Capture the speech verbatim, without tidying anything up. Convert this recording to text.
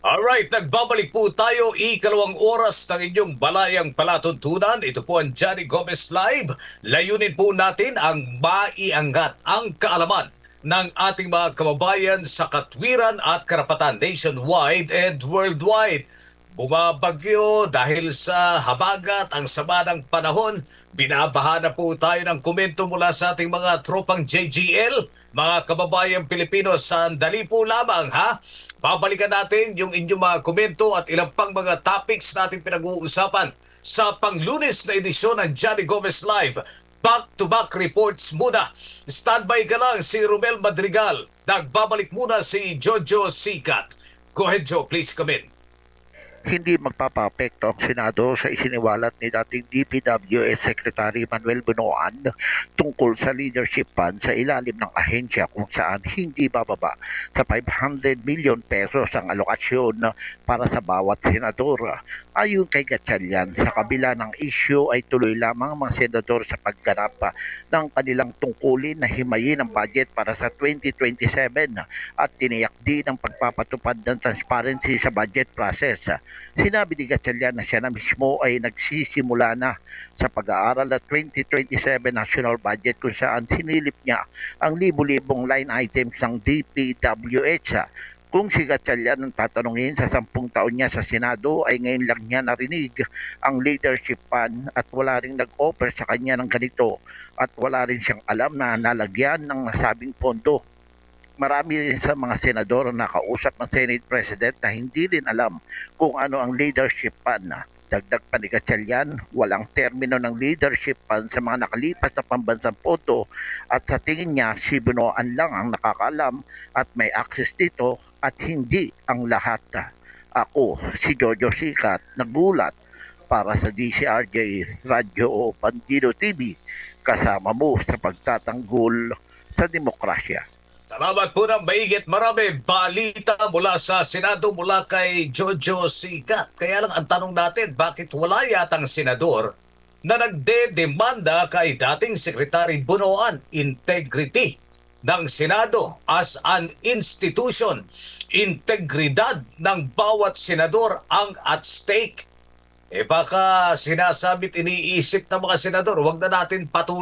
Alright, nagbabalik po tayo ikalawang oras ng inyong balayang palatuntunan. Ito po ang Johnny Gomez Live. Layunin po natin ang maiangat ang kaalaman ng ating mga kababayan sa katwiran at karapatan nationwide and worldwide. Bumabagyo dahil sa habagat ang sama ng panahon. Binabaha na po tayo ng komento mula sa ating mga tropang J G L. Mga kababayang Pilipino, sandali po lamang ha. Babalikan natin yung inyong mga komento at ilang pang mga topics natin pinag-uusapan sa panglunes na edisyon ng Johnny Gomez Live. Back-to-back reports muna. Standby ka lang si Romel Madrigal. Nagbabalik muna si Jojo Sikat. Go ahead, Joe. Please come in. Hindi magpapapekto ang Senado sa isiniwalat ni dating D P W S Secretary Manuel Bunoan tungkol sa leadership fund sa ilalim ng ahensya kung saan hindi bababa sa five hundred million pesos ang alokasyon para sa bawat senador. Ayon kay Gatchalian, sa kabila ng issue ay tuloy lamang ang mga senador sa pagganap ng kanilang tungkulin na himayin ang budget para sa twenty twenty-seven at tiniyak din ang pagpapatupad ng transparency sa budget process. Sinabi ni Gatchalian na siya na mismo ay nagsisimula na sa pag-aaral ng twenty twenty-seven national budget kung saan sinilip niya ang libu-libong line items ng D P W H. Kung si Gatchalian ang tatanungin sa sampung taon niya sa Senado ay ngayon lang niya narinig ang leadership fund at wala rin nag-offer sa kanya ng ganito at wala rin siyang alam na nalagyan ng nasabing pondo. Marami rin sa mga senador na nakausap ng Senate President na hindi rin alam kung ano ang leadership fund. Dagdag pa ni Gatchalian, walang termino ng leadership fund sa mga nakalipas na pambansang pondo at sa tingin niya si Bunoan lang ang nakakaalam at may access dito at hindi ang lahat. Ako, si Jojo Sikat, nagulat para sa D C R J Radio Bandido T V, kasama mo sa pagtatanggol sa demokrasya. Salamat po ng maigit marami balita mula sa Senado mula kay Jojo Sikat. Kaya lang ang tanong natin, bakit wala yatang senador na nagde-demanda kay dating Secretary Bunoan? Integrity ng Senado as an institution. Integridad ng bawat senador ang at stake. Eh baka sinasabit iniisip ng mga senador, wag na natin patuloy